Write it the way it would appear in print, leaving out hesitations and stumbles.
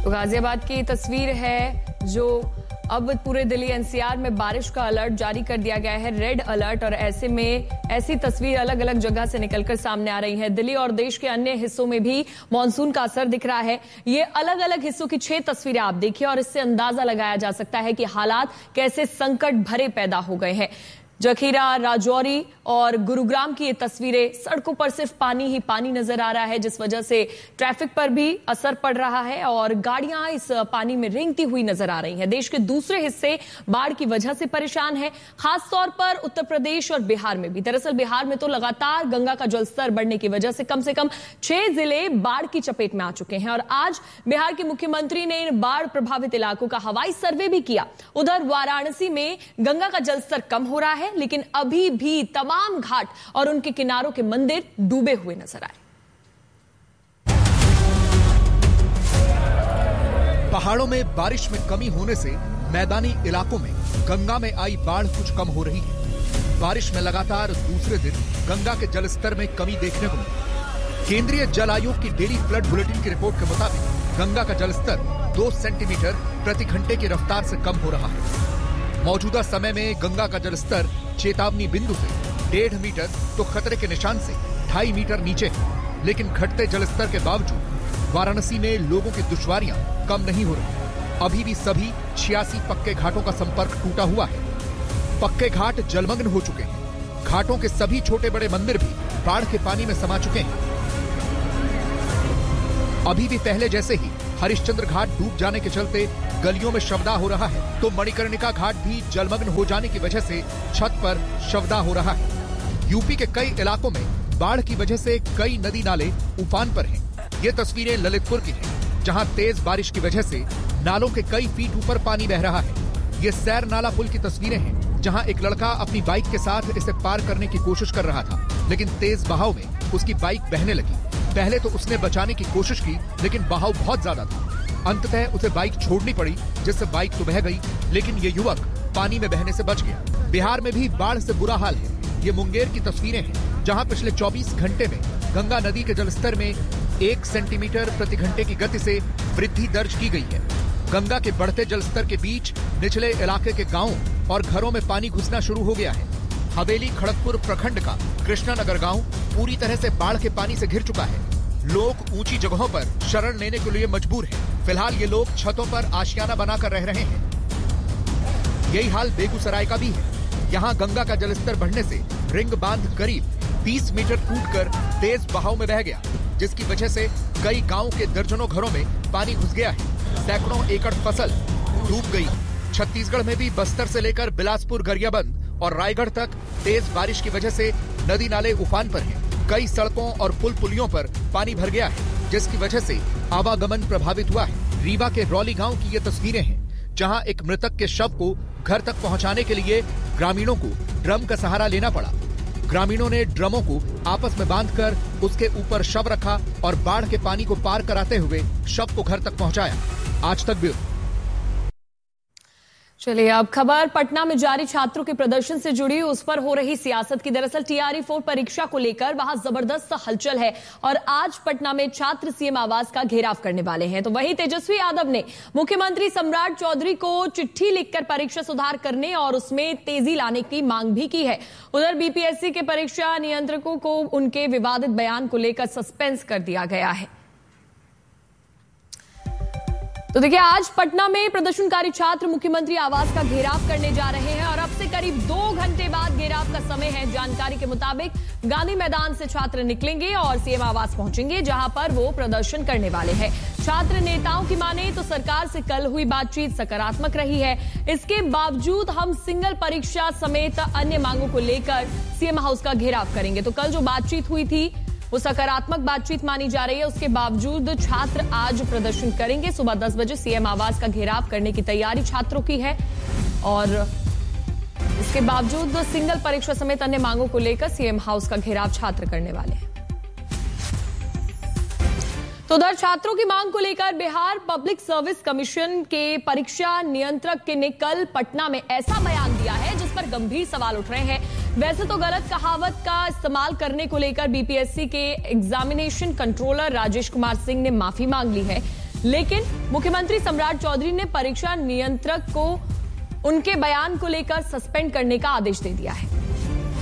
तो गाजियाबाद की तस्वीर है जो अब पूरे दिल्ली एनसीआर में बारिश का अलर्ट जारी कर दिया गया है, रेड अलर्ट। और ऐसे में ऐसी तस्वीर अलग अलग जगह से निकलकर सामने आ रही है। दिल्ली और देश के अन्य हिस्सों में भी मानसून का असर दिख रहा है। ये अलग अलग हिस्सों की 6 तस्वीरें आप देखिए और इससे अंदाजा लगाया जा सकता है कि हालात कैसे संकट भरे पैदा हो गए हैं। जखीरा, राजौरी और गुरुग्राम की ये तस्वीरें, सड़कों पर सिर्फ पानी ही पानी नजर आ रहा है, जिस वजह से ट्रैफिक पर भी असर पड़ रहा है और गाड़ियां इस पानी में रेंगती हुई नजर आ रही हैं। देश के दूसरे हिस्से बाढ़ की वजह से परेशान है, खासतौर पर उत्तर प्रदेश और बिहार में भी। दरअसल बिहार में तो लगातार गंगा का जलस्तर बढ़ने की वजह से कम 6 जिले बाढ़ की चपेट में आ चुके हैं। और आज बिहार के मुख्यमंत्री ने इन बाढ़ प्रभावित इलाकों का हवाई सर्वे भी किया। उधर वाराणसी में गंगा का जलस्तर कम हो रहा है, लेकिन अभी भी तमाम घाट और उनके किनारों के मंदिर डूबे हुए नजर आए। पहाड़ों में बारिश में कमी होने से मैदानी इलाकों में गंगा में आई बाढ़ कुछ कम हो रही है। बारिश में लगातार दूसरे दिन गंगा के जलस्तर में कमी देखने को मिली। केंद्रीय जल आयोग की डेली फ्लड बुलेटिन की रिपोर्ट के मुताबिक गंगा का जलस्तर 2 सेंटीमीटर प्रति घंटे की रफ्तार से कम हो रहा है। मौजूदा समय में गंगा का जलस्तर चेतावनी बिंदु से 1.5 मीटर तो खतरे के निशान से 2.5 मीटर नीचे है। लेकिन घटते जलस्तर के बावजूद वाराणसी में लोगों की दुश्वारियां कम नहीं हो रही। अभी भी सभी 86 पक्के घाटों का संपर्क टूटा हुआ है। पक्के घाट जलमग्न हो चुके हैं। घाटों के सभी छोटे बड़े मंदिर भी बाढ़ के पानी में समा चुके हैं। अभी भी पहले जैसे ही हरिश्चंद्र घाट डूब जाने के चलते गलियों में शवदाह हो रहा है, तो मणिकर्णिका घाट भी जलमग्न हो जाने की वजह से छत पर शवदाह हो रहा है। यूपी के कई इलाकों में बाढ़ की वजह से कई नदी नाले उफान पर हैं। ये तस्वीरें ललितपुर की हैं, जहां तेज बारिश की वजह से नालों के कई फीट ऊपर पानी बह रहा है। ये सैर नाला पुल की तस्वीरें हैं, जहां एक लड़का अपनी बाइक के साथ इसे पार करने की कोशिश कर रहा था, लेकिन तेज बहाव में उसकी बाइक बहने लगी। पहले तो उसने बचाने की कोशिश की, लेकिन बहाव बहुत ज्यादा था। अंततः उसे बाइक छोड़नी पड़ी, जिससे बाइक तो बह गई, लेकिन ये युवक पानी में बहने से बच गया। बिहार में भी बाढ़ से बुरा हाल है। ये मुंगेर की तस्वीरें हैं, जहां पिछले 24 घंटे में गंगा नदी के जलस्तर में 1 सेंटीमीटर प्रति घंटे की गति से वृद्धि दर्ज की गई है। गंगा के बढ़ते जलस्तर के बीच निचले इलाके के गांवों और घरों में पानी घुसना शुरू हो गया है। हवेली खड़गपुर प्रखंड का कृष्णानगर गांव पूरी तरह से बाढ़ के पानी से घिर चुका है। लोग ऊंची जगहों पर शरण लेने के लिए मजबूर हैं। फिलहाल ये लोग छतों पर आशियाना बनाकर रह रहे हैं। यही हाल बेगूसराय का भी है। यहाँ गंगा का जलस्तर बढ़ने से रिंग बांध करीब 20 मीटर टूटकर तेज बहाव में बह गया, जिसकी वजह से कई गाँव के दर्जनों घरों में पानी घुस गया है। सैकड़ों एकड़ फसल डूब गई। छत्तीसगढ़ में भी बस्तर से लेकर बिलासपुर, गरियाबंद और रायगढ़ तक तेज बारिश की वजह से नदी नाले उफान पर हैं। कई सड़कों और पुल पुलियों पर पानी भर गया है, जिसकी वजह से आवागमन प्रभावित हुआ है। रीवा के रौली गांव की ये तस्वीरें हैं, जहां एक मृतक के शव को घर तक पहुंचाने के लिए ग्रामीणों को ड्रम का सहारा लेना पड़ा। ग्रामीणों ने ड्रमों को आपस में बांधकर उसके ऊपर शव रखा और बाढ़ के पानी को पार कराते हुए शव को घर तक पहुंचाया। आज तक ब्यूरो। चलिए अब खबर पटना में जारी छात्रों के प्रदर्शन से जुड़ी, उस पर हो रही सियासत की। दरअसल TRE-4 परीक्षा को लेकर वहां जबरदस्त हलचल है और आज पटना में छात्र सीएम आवास का घेराव करने वाले हैं। तो वहीं तेजस्वी यादव ने मुख्यमंत्री सम्राट चौधरी को चिट्ठी लिखकर परीक्षा सुधार करने और उसमें तेजी लाने की मांग भी की है। उधर BPSC के परीक्षा नियंत्रकों को उनके विवादित बयान को लेकर सस्पेंस कर दिया गया है। तो देखिए, आज पटना में प्रदर्शनकारी छात्र मुख्यमंत्री आवास का घेराव करने जा रहे हैं और अब से करीब 2 घंटे बाद घेराव का समय है। जानकारी के मुताबिक गांधी मैदान से छात्र निकलेंगे और सीएम आवास पहुंचेंगे, जहां पर वो प्रदर्शन करने वाले हैं। छात्र नेताओं की माने तो सरकार से कल हुई बातचीत सकारात्मक रही है। इसके बावजूद हम सिंगल परीक्षा समेत अन्य मांगों को लेकर सीएम हाउस का घेराव करेंगे। तो कल जो बातचीत हुई थी वो सकारात्मक बातचीत मानी जा रही है। उसके बावजूद छात्र आज प्रदर्शन करेंगे। सुबह 10 बजे सीएम आवास का घेराव करने की तैयारी छात्रों की है और इसके बावजूद सिंगल परीक्षा समेत अन्य मांगों को लेकर सीएम हाउस का घेराव छात्र करने वाले हैं। तो उधर छात्रों की मांग को लेकर बिहार पब्लिक सर्विस कमीशन के परीक्षा नियंत्रक ने कल पटना में ऐसा बयान दिया है जिस पर गंभीर सवाल उठ रहे हैं। वैसे तो गलत कहावत का इस्तेमाल करने को लेकर BPSC के एग्जामिनेशन कंट्रोलर राजेश कुमार सिंह ने माफी मांग ली है, लेकिन मुख्यमंत्री सम्राट चौधरी ने परीक्षा नियंत्रक को उनके बयान को लेकर सस्पेंड करने का आदेश दे दिया है।